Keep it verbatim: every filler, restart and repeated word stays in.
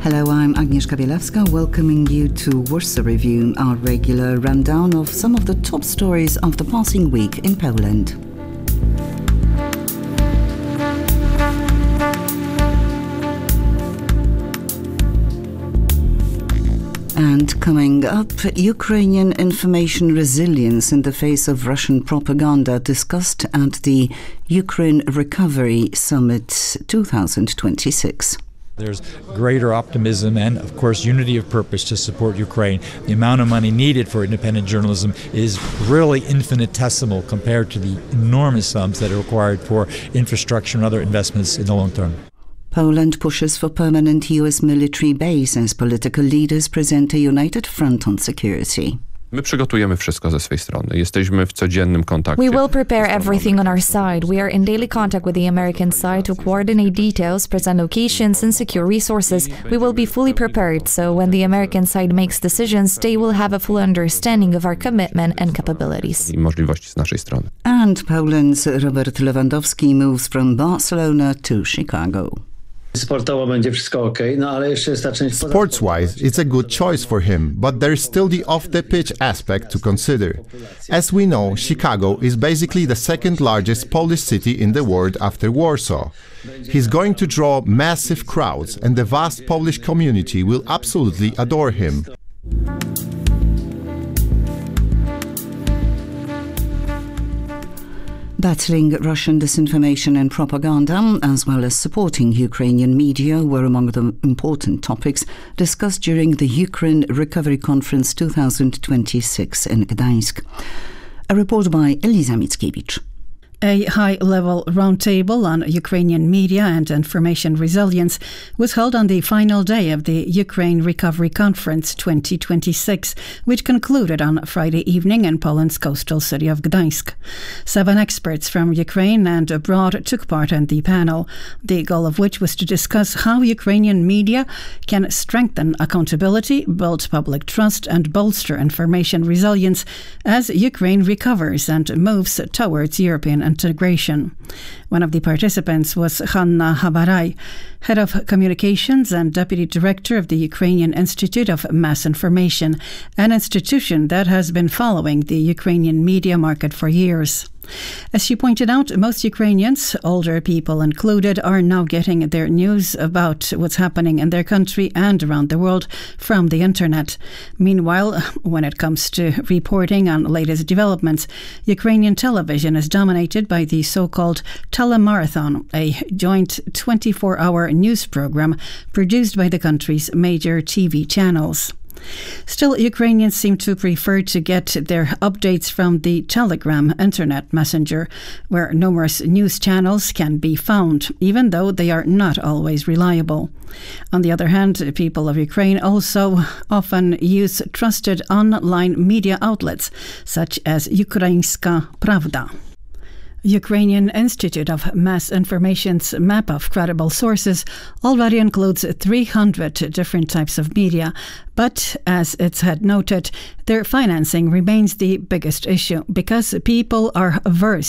Hello, I'm Agnieszka Bielawska, welcoming you to Warsaw Review, our regular rundown of some of the top stories of the passing week in Poland. And coming up, Ukrainian information resilience in the face of Russian propaganda discussed at the Ukraine Recovery Summit twenty twenty-six. There's greater optimism and, of course, unity of purpose to support Ukraine. The amount of money needed for independent journalism is really infinitesimal compared to the enormous sums that are required for infrastructure and other investments in the long term. Poland pushes for permanent U S military base as political leaders present a united front on security. My przygotujemy wszystko ze swej strony. Jesteśmy w codziennym kontakcie. We will prepare everything on our side. We are in daily contact with the American side to coordinate details, present locations, and secure resources. We will be fully prepared, so when the American side makes decisions, they will have a full understanding of our commitment and capabilities. I możliwości z naszej strony. And Poland's Robert Lewandowski moves from Barcelona to Chicago. Sports-wise, it's a good choice for him, but there's still the off-the-pitch aspect to consider. As we know, Chicago is basically the second largest Polish city in the world after Warsaw. He's going to draw massive crowds, and the vast Polish community will absolutely adore him. Battling Russian disinformation and propaganda, as well as supporting Ukrainian media, were among the important topics discussed during the Ukraine Recovery Conference twenty twenty-six in Gdańsk. A report by Eliza Mickiewicz. A high-level roundtable on Ukrainian media and information resilience was held on the final day of the Ukraine Recovery Conference twenty twenty-six, which concluded on Friday evening in Poland's coastal city of Gdańsk. Seven experts from Ukraine and abroad took part in the panel, the goal of which was to discuss how Ukrainian media can strengthen accountability, build public trust, and bolster information resilience as Ukraine recovers and moves towards European integration. One of the participants was Hanna Habarai, head of communications and deputy director of the Ukrainian Institute of Mass Information, an institution that has been following the Ukrainian media market for years. As she pointed out, most Ukrainians, older people included, are now getting their news about what's happening in their country and around the world from the internet. Meanwhile, when it comes to reporting on latest developments, Ukrainian television is dominated by the so-called Telemarathon, a joint twenty-four hour news program produced by the country's major T V channels. Still, Ukrainians seem to prefer to get their updates from the Telegram internet messenger, where numerous news channels can be found, even though they are not always reliable. On the other hand, people of Ukraine also often use trusted online media outlets, such as Ukraińska Prawda. Ukrainian Institute of Mass Information's map of credible sources already includes three hundred different types of media, but as it's had noted, their financing remains the biggest issue because people are averse